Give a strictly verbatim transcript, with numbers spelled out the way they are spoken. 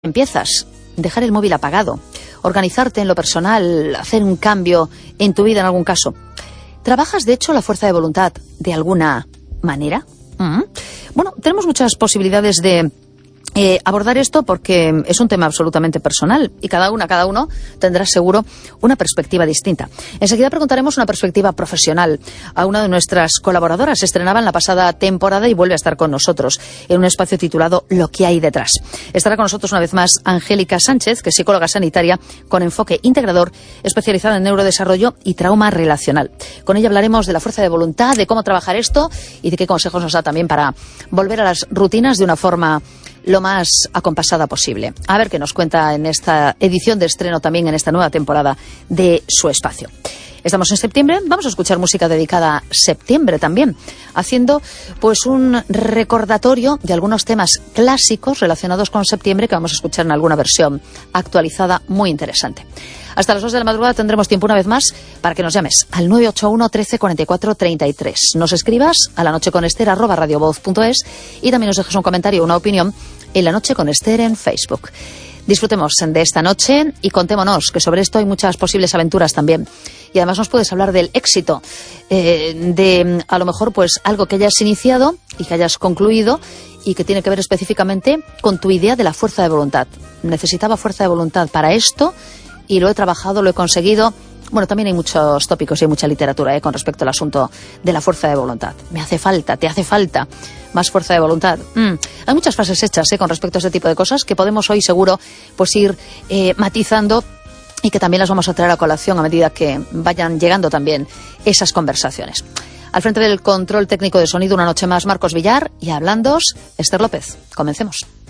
Empiezas, dejar el móvil apagado, organizarte en lo personal, hacer un cambio en tu vida en algún caso. ¿Trabajas, de hecho, la fuerza de voluntad de alguna manera? ¿Mm? Bueno, tenemos muchas posibilidades de eh, abordar esto porque es un tema absolutamente personal y cada una, cada uno tendrá seguro una perspectiva distinta. Enseguida preguntaremos una perspectiva profesional a una de nuestras colaboradoras. Se estrenaba en la pasada temporada y vuelve a estar con nosotros en un espacio titulado Lo que hay detrás. Estará con nosotros una vez más Angélica Sánchez, que es psicóloga sanitaria con enfoque integrador, especializada en neurodesarrollo y trauma relacional. Con ella hablaremos de la fuerza de voluntad, de cómo trabajar esto y de qué consejos nos da también para volver a las rutinas de una forma lo más acompasada posible. A ver qué nos cuenta en esta edición de estreno, también en esta nueva temporada de su espacio. Estamos en septiembre, vamos a escuchar música dedicada a septiembre también, haciendo pues un recordatorio de algunos temas clásicos relacionados con septiembre que vamos a escuchar en alguna versión actualizada muy interesante. Hasta las dos de la madrugada tendremos tiempo una vez más para que nos llames al nueve ocho uno, trece, cuarenta y cuatro, treinta y tres. Nos escribas a la noche con Ester arroba radiovoz punto es y también nos dejes un comentario o una opinión en La Noche con Ester en Facebook. Disfrutemos de esta noche y contémonos que sobre esto hay muchas posibles aventuras también. Y además nos puedes hablar del éxito, eh, de a lo mejor pues algo que hayas iniciado y que hayas concluido y que tiene que ver específicamente con tu idea de la fuerza de voluntad. Necesitaba fuerza de voluntad para esto y lo he trabajado, lo he conseguido. Bueno, también hay muchos tópicos y hay mucha literatura eh, con respecto al asunto de la fuerza de voluntad. Me hace falta, te hace falta más fuerza de voluntad. Mm. Hay muchas frases hechas eh, con respecto a este tipo de cosas que podemos hoy seguro pues ir eh, matizando y que también las vamos a traer a colación a medida que vayan llegando también esas conversaciones. Al frente del control técnico de sonido una noche más Marcos Villar y hablándoos Ester López. Comencemos.